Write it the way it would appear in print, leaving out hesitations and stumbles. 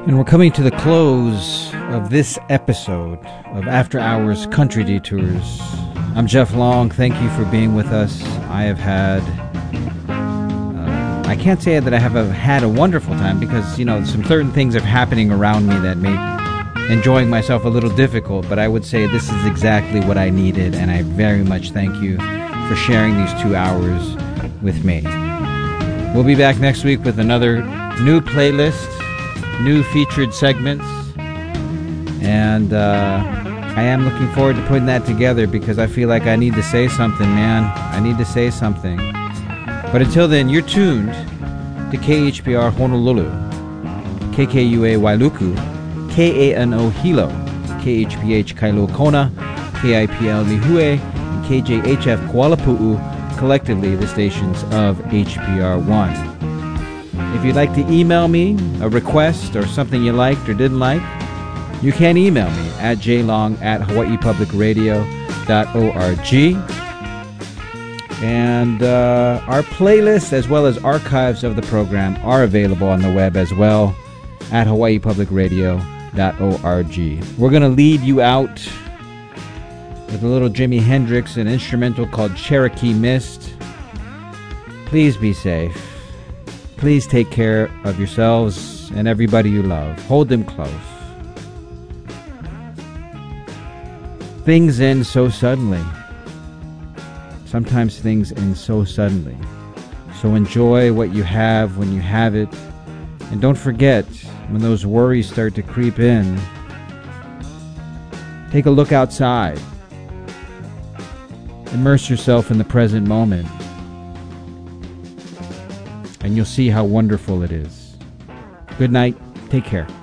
And we're coming to the close of this episode of After Hours Country Detours. I'm Jeff Long. Thank you for being with us. I have had... I can't say that I have had a wonderful time because, you know, some certain things are happening around me that make enjoying myself a little difficult, but I would say this is exactly what I needed, and I very much thank you for sharing these 2 hours with me. We'll be back next week with another new playlist, new featured segments, and I am looking forward to putting that together because I feel like I need to say something, man. I need to say something. But until then, you're tuned to KHPR Honolulu, KKUA Wailuku, KANO Hilo, KHPH Kailua Kona, KIPL Lihue, and KJHF Kuala Pu'u, collectively the stations of HPR1. If you'd like to email me a request or something you liked or didn't like, you can email me at jlong@hawaiipublicradio.org. And our playlists as well as archives of the program are available on the web as well at hawaiipublicradio.org. We're going to lead you out with a little Jimi Hendrix, an instrumental called Cherokee Mist. Please be safe. Please take care of yourselves and everybody you love. Hold them close. Things end so suddenly. Sometimes things end so suddenly. So enjoy what you have when you have it. And don't forget, when those worries start to creep in, take a look outside. Immerse yourself in the present moment. And you'll see how wonderful it is. Good night. Take care.